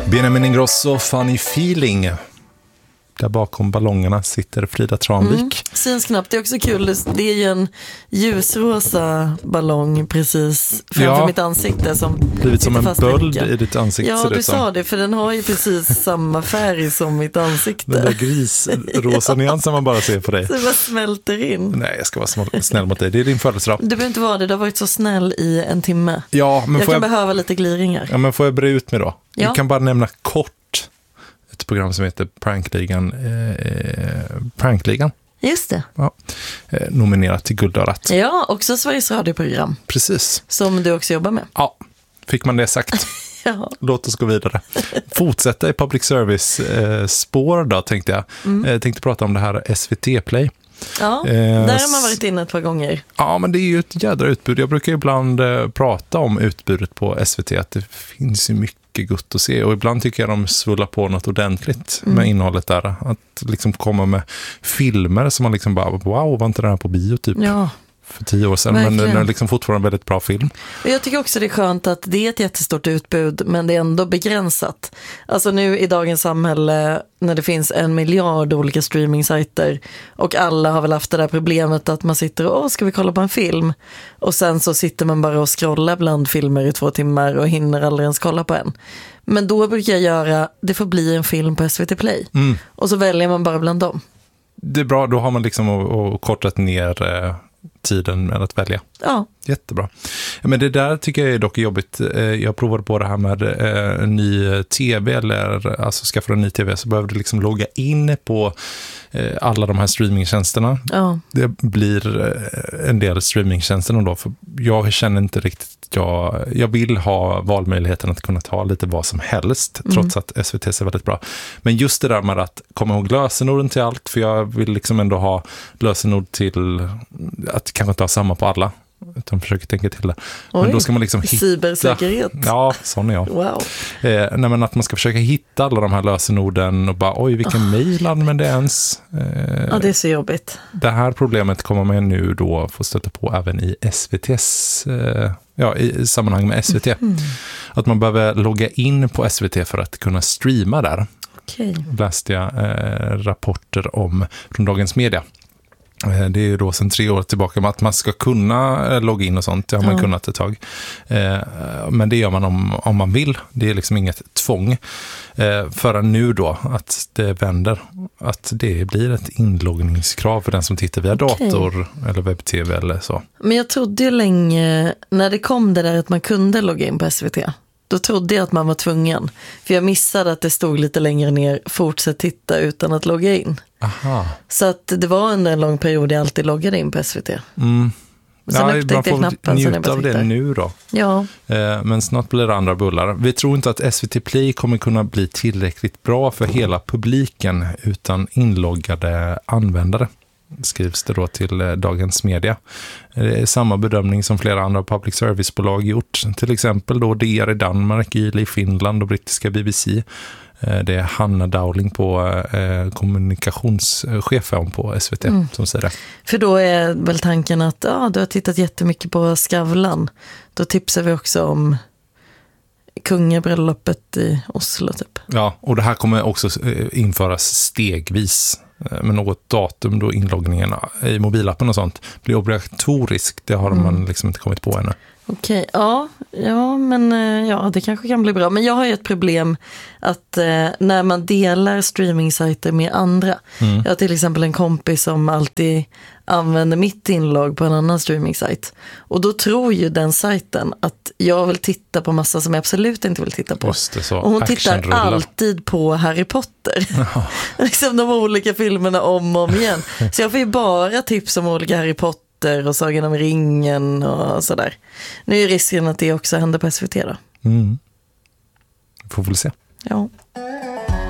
Benjamin Ingrosso, Funny Feeling. Där bakom ballongerna sitter Frida Tranvik. Syns knappt, det är också kul. Det är ju en ljusrosa ballong precis framför mitt ansikte som blivit som en böld i ditt ansikte. Ja, du sa det, för den har ju precis samma färg som mitt ansikte. Den där grisrosa nyansen man bara ser på dig. Så det bara smälter in. Nej, jag ska vara snäll mot dig. Det är din födelsedag. Du behöver inte vara det, du har varit så snäll i en timme. Ja, men jag kan behöva lite gliringar. Ja, men får jag bre ut mig då? Ja. Jag kan bara nämna kort ett program som heter Prankligan. Just det. Ja. Nominerat till Guldörat. Ja, också Sveriges radioprogram. Precis. Som du också jobbar med. Ja, fick man det sagt. Ja. Låt oss gå vidare. Fortsätta i public service spår då, tänkte jag. Tänkte prata om det här SVT Play. Ja, där har man varit inne ett par gånger. Ja, men det är ju ett jädra utbud. Jag brukar ibland prata om utbudet på SVT, att det finns ju mycket gott att se. Och ibland tycker jag de svullar på något ordentligt med innehållet där. Att liksom komma med filmer som man liksom bara, wow, var inte den här på bio typ? Ja. För 10 år sedan, verkligen. Men den är liksom fortfarande en väldigt bra film. Och jag tycker också det är skönt att det är ett jättestort utbud, men det är ändå begränsat. Alltså nu i dagens samhälle, när det finns 1 miljard olika streamingsajter och alla har väl haft det där problemet att man sitter och ska vi kolla på en film? Och sen så sitter man bara och scrollar bland filmer i 2 timmar och hinner aldrig ens kolla på en. Men då brukar jag göra, det får bli en film på SVT Play. Och så väljer man bara bland dem. Det är bra, då har man liksom kortat ner tiden med att välja. Ja. Jättebra. Men det där tycker jag är dock jobbigt. Jag provade på det här med en ny tv, eller alltså skaffa en ny tv, så behöver du liksom logga in på alla de här streamingtjänsterna. Ja. Det blir en del streamingtjänster då, för jag känner inte riktigt, jag vill ha valmöjligheten att kunna ta lite vad som helst, trots att SVT är väldigt bra. Men just det där med att komma ihåg lösenorden till allt, för jag vill liksom ändå ha lösenord till att kanske inte ha samma på alla, utan försöker tänka till det. Oj, men då ska man liksom hitta... Cybersäkerhet. Ja, sån är jag. Wow. Nej, men att man ska försöka hitta alla de här lösenorden och bara, oj, vilken mejl använder jag ens? Ja, det är så jobbigt. Det här problemet kommer man nu då få stöta på även i SVTs... i sammanhang med SVT. Att man behöver logga in på SVT för att kunna streama där. Okej. Läste jag rapporter om från Dagens Media. Det är ju då sedan 3 år tillbaka med att man ska kunna logga in och sånt. Det har man kunnat ett tag. Men det gör man om man vill. Det är liksom inget tvång. Förrän nu då att det vänder. Att det blir ett inloggningskrav för den som tittar via dator eller webb-tv eller så. Men jag trodde ju länge, när det kom det där att man kunde logga in på SVT, då trodde jag att man var tvungen. För jag missade att det stod lite längre ner, fortsätt titta utan att logga in. Aha. Så att det var under en lång period jag alltid loggade in på SVT. Sen upptäckte jag knappen. Njuta av det nu då. Ja. Men snart blir det andra bullar. Vi tror inte att SVT Play kommer kunna bli tillräckligt bra för hela publiken utan inloggade användare. Skrivs det då till Dagens Media. Det är samma bedömning som flera andra public servicebolag gjort. Till exempel då DR i Danmark, YLE i Finland och brittiska BBC. Det är Hanna Dowling på kommunikationschefen på SVT som säger det. För då är väl tanken att du har tittat jättemycket på Skavlan. Då tipsar vi också om kungabröllopet i Oslo typ. Ja, och det här kommer också införas stegvis. Med något datum då inloggningarna i mobilappen och sånt blir obligatoriskt. Det har man liksom inte kommit på ännu. Okej, men det kanske kan bli bra. Men jag har ju ett problem att när man delar streamingsajter med andra. Jag har till exempel en kompis som alltid använder mitt inlogg på en annan streamingsajt. Och då tror ju den sajten att jag vill titta på massa som jag absolut inte vill titta på. Just det, så och hon tittar alltid på Harry Potter. Liksom de olika filmerna om och om igen. Så jag får ju bara tips om olika Harry Potter och Sagan om ringen och sådär. Nu är risken att det också händer på SVT då. Får väl se. Ja.